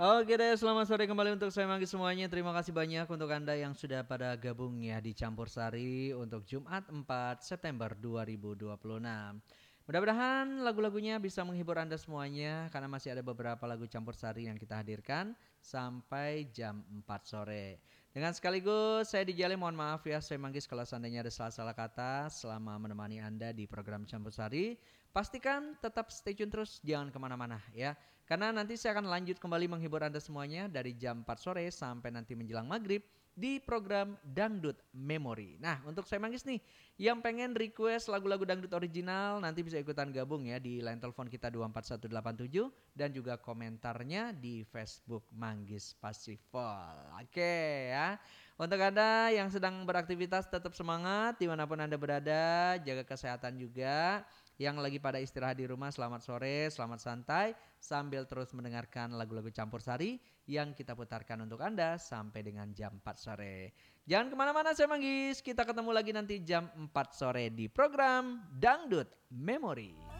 Oke deh, selamat sore kembali untuk saya Manggis semuanya. Terima kasih banyak untuk Anda yang sudah pada gabung ya di Campur Sari untuk Jumat 4 September 2026. Mudah-mudahan lagu-lagunya bisa menghibur Anda semuanya karena masih ada beberapa lagu campur sari yang kita hadirkan sampai jam 4 sore. Dengan sekaligus saya dijali mohon maaf ya saya Manggis kalau seandainya ada salah-salah kata selama menemani Anda di program Campur Sari. Pastikan tetap stay tune terus, jangan kemana-mana ya. Karena nanti saya akan lanjut kembali menghibur Anda semuanya dari jam 4 sore sampai nanti menjelang maghrib di program Dangdut Memory. Nah untuk saya Manggis nih yang pengen request lagu-lagu dangdut original nanti bisa ikutan gabung ya di line telepon kita 24187 dan juga komentarnya di Facebook Manggis Pasifol. Oke ya. Untuk Anda yang sedang beraktivitas tetap semangat dimanapun Anda berada, jaga kesehatan juga. Yang lagi pada istirahat di rumah selamat sore, selamat santai sambil terus mendengarkan lagu-lagu campur sari yang kita putarkan untuk Anda sampai dengan jam 4 sore. Jangan kemana-mana saya Manggis, kita ketemu lagi nanti jam 4 sore di program Dangdut Memory.